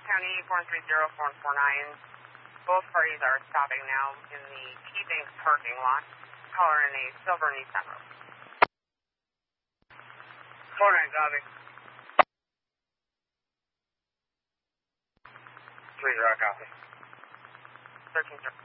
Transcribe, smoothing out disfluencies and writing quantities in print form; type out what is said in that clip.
County 430-449. Both parties are stopping now in the KeyBank parking lot. Caller in a silver Nissan Rogue. 49, copy. 30, copy. 13-0.